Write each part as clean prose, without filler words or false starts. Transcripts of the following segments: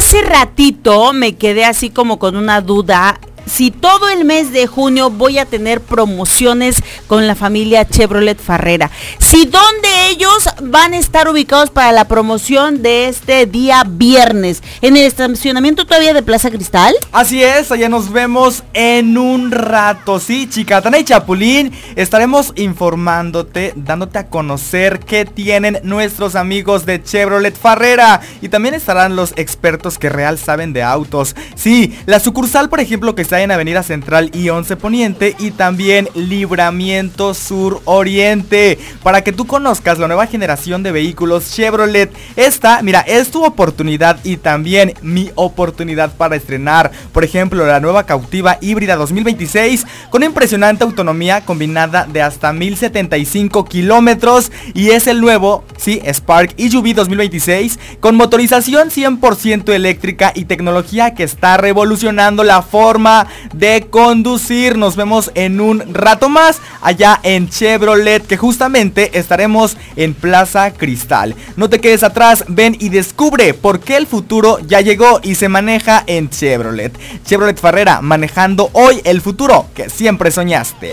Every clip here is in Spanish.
hace ratito me quedé así como con una duda. Si todo el mes de junio voy a tener promociones con la familia Chevrolet Farrera. Si dónde ellos van a estar ubicados para la promoción de este día viernes. ¿En el estacionamiento todavía de Plaza Cristal? Así es, allá nos vemos en un rato. Sí, Chicatana y Chapulín, estaremos informándote, dándote a conocer qué tienen nuestros amigos de Chevrolet Farrera. Y también estarán los expertos que real saben de autos. Sí, la sucursal, por ejemplo, que está en Avenida Central y 11 Poniente, y también Libramiento Sur Oriente, para que tú conozcas la nueva generación de vehículos Chevrolet. Esta, mira, es tu oportunidad y también mi oportunidad para estrenar, por ejemplo, la nueva Cautiva híbrida 2026 con impresionante autonomía combinada de hasta 1075 kilómetros, y es el nuevo, sí, Spark EUV 2026 con motorización 100% eléctrica y tecnología que está revolucionando la forma de conducir. Nos vemos en un rato más allá en Chevrolet, que justamente estaremos en Plaza Cristal. No te quedes atrás, ven y descubre por qué el futuro ya llegó y se maneja en Chevrolet. Chevrolet Farrera, manejando hoy el futuro que siempre soñaste.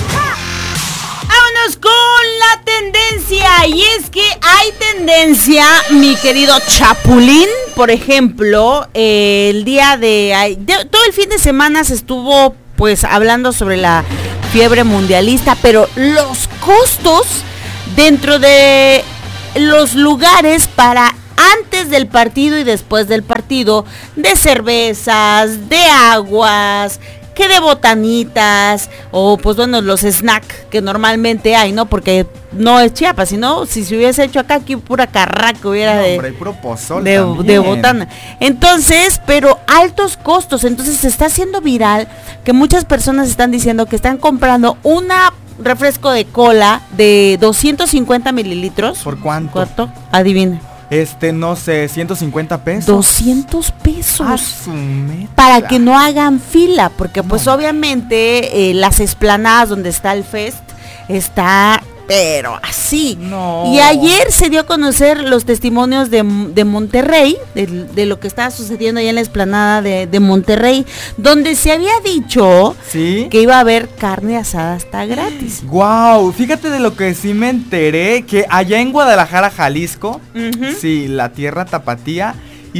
Vámonos con la tendencia, y es que hay tendencia, mi querido Chapulín. Por ejemplo, el día todo el fin de semana se estuvo pues hablando sobre la fiebre mundialista, pero los costos dentro de los lugares para antes del partido y después del partido, de cervezas, de aguas, que de botanitas, o pues bueno, los snacks que normalmente hay, ¿no? Porque no es Chiapas, sino si se hubiese hecho acá, aquí pura carraca hubiera puro pozol de botana. Entonces, pero altos costos. Entonces se está haciendo viral que muchas personas están diciendo que están comprando una refresco de cola de 250 mililitros. ¿Por cuánto? ¿Cuánto? Adivina. No sé, 150 pesos. 200 pesos. Para que no hagan fila, porque pues obviamente las esplanadas donde está el fest está pero así. No. Y ayer se dio a conocer los testimonios de Monterrey, de lo que estaba sucediendo allá en la explanada de Monterrey, donde se había dicho ¿sí? que iba a haber carne asada hasta gratis. Wow, fíjate de lo que sí me enteré, que allá en Guadalajara, Jalisco, sí, la tierra tapatía,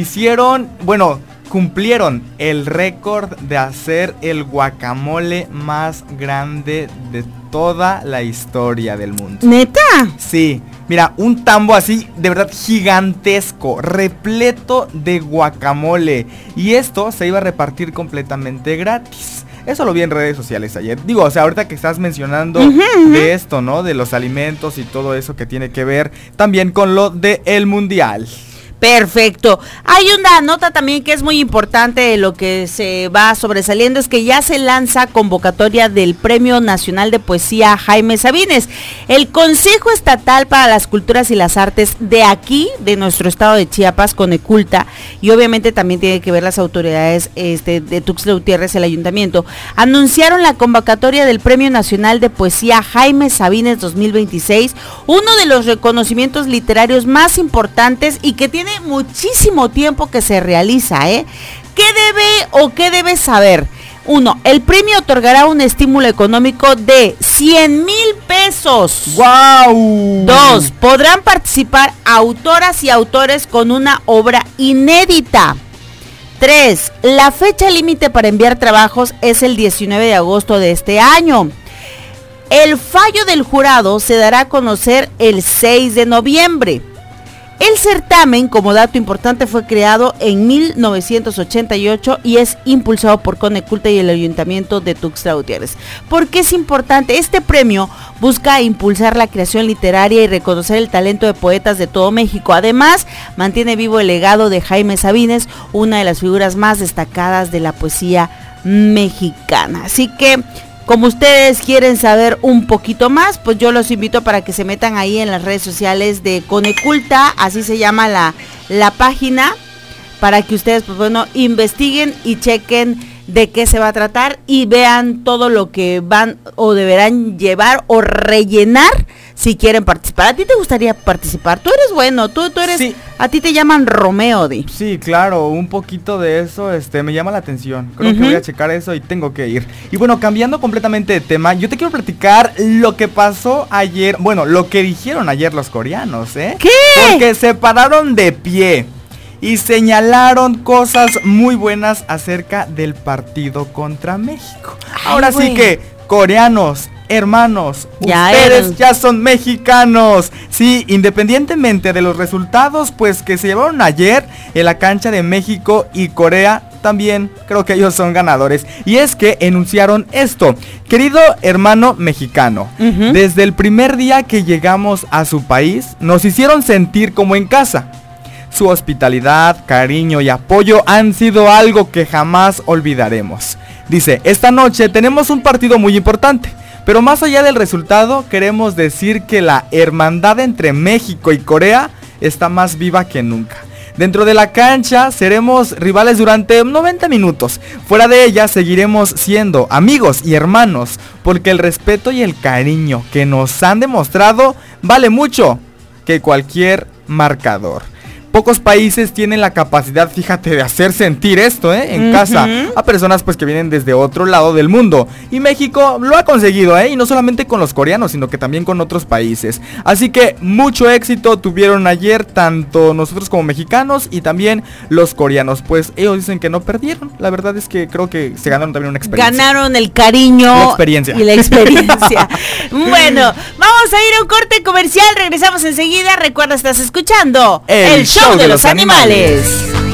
cumplieron el récord de hacer el guacamole más grande de toda la historia del mundo. ¿Neta? Sí, mira, un tambo así de verdad gigantesco, repleto de guacamole, y esto se iba a repartir completamente gratis. Eso lo vi en redes sociales ayer. Digo, o sea, ahorita que estás mencionando de esto, ¿no? De los alimentos y todo eso que tiene que ver también con lo del mundial. Perfecto. Hay una nota también que es muy importante de lo que se va sobresaliendo, es que ya se lanza convocatoria del Premio Nacional de Poesía Jaime Sabines. El Consejo Estatal para las Culturas y las Artes de aquí, de nuestro estado de Chiapas, Coneculta, y obviamente también tiene que ver las autoridades de Tuxtla Gutiérrez, el ayuntamiento, anunciaron la convocatoria del Premio Nacional de Poesía Jaime Sabines 2026, uno de los reconocimientos literarios más importantes y que tiene muchísimo tiempo que se realiza, ¿Qué debes saber? 1. El premio otorgará un estímulo económico de 100,000 pesos. ¡Wow! 2. Podrán participar autoras y autores con una obra inédita. 3. La fecha límite para enviar trabajos es el 19 de agosto de este año. El fallo del jurado se dará a conocer el 6 de noviembre. El certamen, como dato importante, fue creado en 1988 y es impulsado por Coneculta y el Ayuntamiento de Tuxtla Gutiérrez. ¿Por qué es importante? Este premio busca impulsar la creación literaria y reconocer el talento de poetas de todo México. Además, mantiene vivo el legado de Jaime Sabines, una de las figuras más destacadas de la poesía mexicana. Así que, como ustedes quieren saber un poquito más, pues yo los invito para que se metan ahí en las redes sociales de Coneculta, así se llama la página, para que ustedes, pues bueno, investiguen y chequen de qué se va a tratar y vean todo lo que van o deberán llevar o rellenar si quieren participar. ¿A ti te gustaría participar? Tú eres bueno, tú eres... Sí. A ti te llaman Romeo, Di. Sí, claro, un poquito de eso me llama la atención. Creo que voy a checar eso y tengo que ir. Y bueno, cambiando completamente de tema, yo te quiero platicar lo que pasó ayer, bueno, lo que dijeron ayer los coreanos, ¿eh? ¿Qué? Porque se pararon de pie y señalaron cosas muy buenas acerca del partido contra México. Ahora sí que, coreanos, hermanos, ustedes ya son mexicanos. Sí, independientemente de los resultados pues que se llevaron ayer en la cancha de México y Corea, también creo que ellos son ganadores. Y es que enunciaron esto: querido hermano mexicano, desde el primer día que llegamos a su país, nos hicieron sentir como en casa. Su hospitalidad, cariño y apoyo han sido algo que jamás olvidaremos. Dice, esta noche tenemos un partido muy importante, pero más allá del resultado, queremos decir que la hermandad entre México y Corea está más viva que nunca. Dentro de la cancha seremos rivales durante 90 minutos. Fuera de ella seguiremos siendo amigos y hermanos, porque el respeto y el cariño que nos han demostrado vale mucho que cualquier marcador. Pocos países tienen la capacidad, fíjate, de hacer sentir esto, en casa a personas pues que vienen desde otro lado del mundo. Y México lo ha conseguido, y no solamente con los coreanos, sino que también con otros países. Así que mucho éxito tuvieron ayer, tanto nosotros como mexicanos y también los coreanos. Pues ellos dicen que no perdieron. La verdad es que creo que se ganaron también una experiencia. Ganaron el cariño, la experiencia. Y la experiencia. Bueno, vamos a ir a un corte comercial. Regresamos enseguida. Recuerda, estás escuchando el show de los animales.